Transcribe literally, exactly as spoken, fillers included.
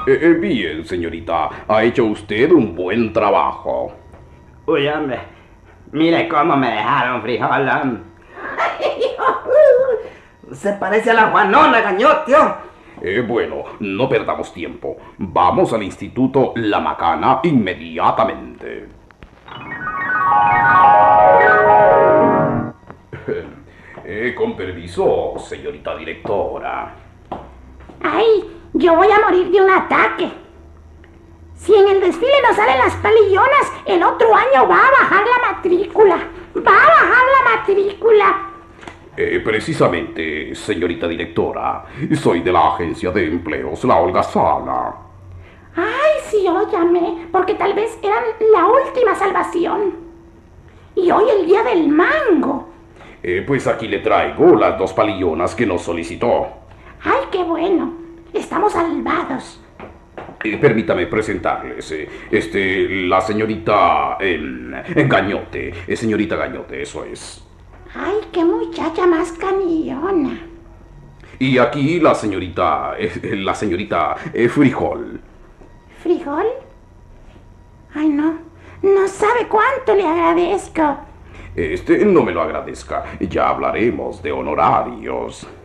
Eh, eh, bien, señorita. Ha hecho usted un buen trabajo. Uy, hombre, mire cómo me dejaron, frijol. Se parece a la Juanona, gañotio. Eh, bueno, no perdamos tiempo. Vamos al Instituto La Macana inmediatamente. Eh, con permiso, señorita directora. Ay, yo voy a morir de un ataque. Si en el desfile no salen las palillonas, el otro año va a bajar la matrícula. Va a bajar la matrícula. Eh, precisamente, señorita directora, soy de la agencia de empleos, la Holgazana. Ay, sí, óyame, porque tal vez eran la última salvación. Y hoy el día del mango. Eh, pues aquí le traigo las dos palillonas que nos solicitó. Ay, qué bueno. Estamos salvados. Eh, permítame presentarles. Eh, este, la señorita eh, Gañote. Eh, señorita Gañote, eso es. Ay, qué muchacha más canillona. Y aquí la señorita, eh, la señorita eh, Frijol. ¿Frijol? Ay, no. No sabe cuánto le agradezco. Este, no me lo agradezca. Ya hablaremos de honorarios.